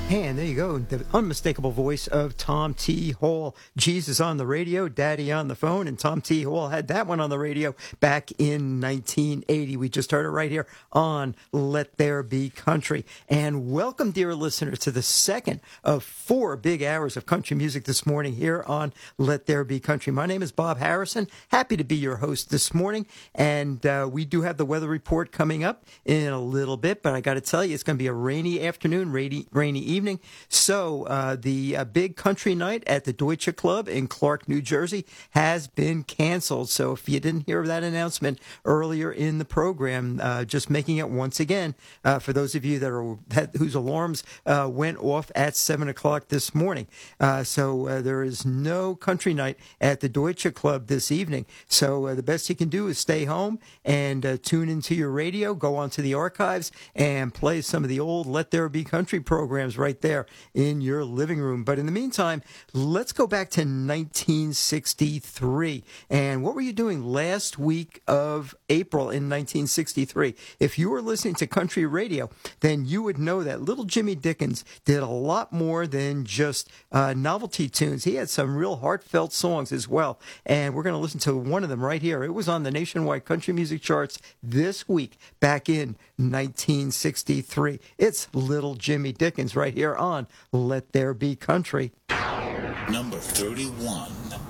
And there you go, the unmistakable voice of Tom T. Hall. Jesus on the radio, Daddy on the phone, and Tom T. Hall had that one on the radio back in 1980. We just heard it right here on Let There Be Country. And welcome, dear listener, to the second of 4 big hours of country music this morning here on Let There Be Country. My name is Bob Harrison. Happy to be your host this morning. And we do have the weather report coming up in a little bit, but I got to tell you, it's going to be a rainy afternoon, rainy evening. So the big country night at the Deutsche Club in Clark, New Jersey has been canceled. So if you didn't hear that announcement earlier in the program, just making it once again for those of you whose alarms went off at 7 o'clock this morning. So there is no country night at the Deutsche Club this evening. So the best you can do is stay home and tune into your radio, go onto the archives, and play some of the old Let There Be Country programs right there in your living room. But in the meantime, let's go back to 1963. And what were you doing last week of April in 1963? If you were listening to country radio, then you would know that little Jimmy Dickens did a lot more than just novelty tunes. He had some real heartfelt songs as well. And we're going to listen to one of them right here. It was on the nationwide country music charts this week back in 1963. It's Little Jimmy Dickens right here on Let There Be Country. Number 31.